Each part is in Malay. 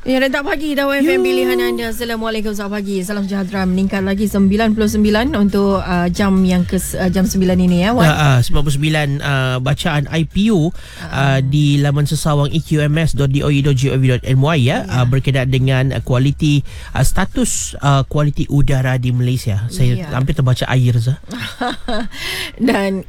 Ya, dan tak pagi dah FM pilihan anda. Assalamualaikum, selamat pagi. Salam sejahtera. Meningkat lagi 99 untuk jam yang jam 9 ini ya, Wan. 99 bacaan IPU di laman sesawang eqms.doe.gov.my ya, berkaitan dengan kualiti status kualiti udara di Malaysia. Saya hampir terbaca air Zah. Dan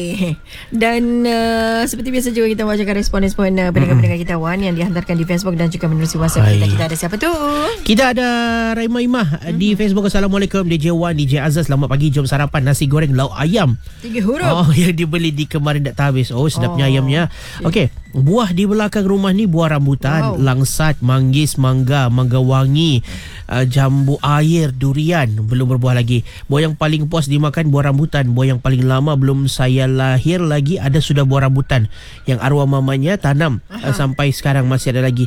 seperti biasa juga kita bacakan respon-respon pendengar-pendengar kita, Wan, yang dihantarkan di Facebook dan juga menerusi WhatsApp. Kita ada siapa tu? Kita ada Raima Imah di Facebook. Assalamualaikum DJ Wan, DJ Azaz, selamat pagi. Jom sarapan nasi goreng lauk ayam 3 huruf yang dibeli di kemarin tak habis. Sedapnya ayamnya. Okey, buah di belakang rumah ni buah rambutan, langsat, manggis, mangga, mangga wangi, jambu air, durian belum berbuah lagi. Buah yang paling puas dimakan buah rambutan. Buah yang paling lama belum saya lahir lagi ada sudah buah rambutan yang arwah mamanya tanam sampai sekarang masih ada lagi.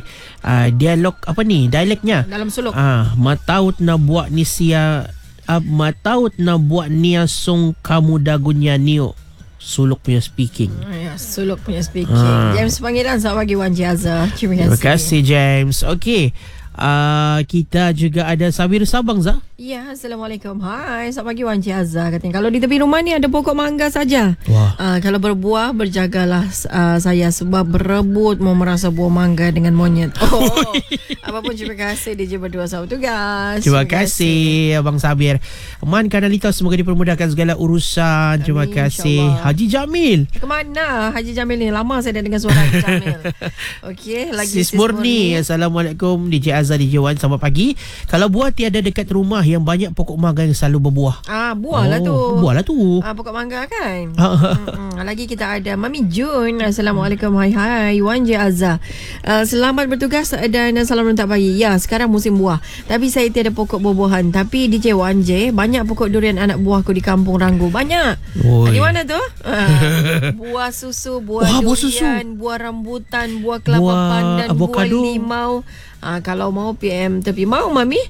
Dialeknya dalam suluk. Mataut na buat ni sia mataut na buat nia song kamu dagunya nio. Suluk punya speaking. Suluk punya speaking. James Panggilan, selamat pagi Wan Jaza. Terima kasih James. Okey. Kita juga ada Sabir Sabang Zah. Ya, Assalamualaikum. Hai, selamat pagi Wan Ciazah. Katanya kalau di tepi rumah ni ada pokok mangga saja. Kalau berbuah berjagalah saya sebab berebut mau merasa buah mangga dengan monyet. Apapun, terima kasih DJ berdua sahabat tugas. Terima kasih Abang Sabir. Man Kanalita, semoga dipermudahkan segala urusan. Terima kasih Haji Jamil. Ke mana Haji Jamil ni? Lama saya dah dengar suara Haji Jamil. Okey, lagi Sis Murni. Assalamualaikum DJ Azhar, DJ Wan, selamat pagi. Kalau buah tiada dekat rumah yang banyak pokok mangga yang selalu berbuah. Buah lah tu. Pokok mangga kan. Lagi kita ada Mami Jun. Assalamualaikum. Hai Wan J Azhar. Selamat bertugas dan salam rentak pagi. Ya, sekarang musim buah. Tapi saya tiada pokok buah-buahan. Tapi DJ Wan J, banyak pokok durian anak buahku di Kampung Ranggu. Banyak. Di mana tu? Buah susu, buah durian, buah rambutan, buah kelapa pandan, buah limau. Kalau mau PM tepi mau Mami.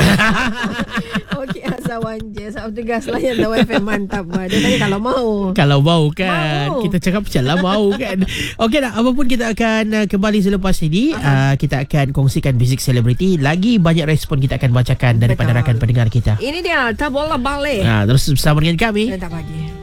Okey, Azawan je sahabat tugas layan tahu FM mantap. Dia tanya kalau mau kan. Kita cakap macam lah mau kan. Okey dah, apapun kita akan kembali selepas ini. Kita akan kongsikan basic celebrity. Lagi banyak respon kita akan bacakan daripada rakan pendengar kita. Ini dia, tak bola balik. Terus bersama dengan kami. Selamat pagi.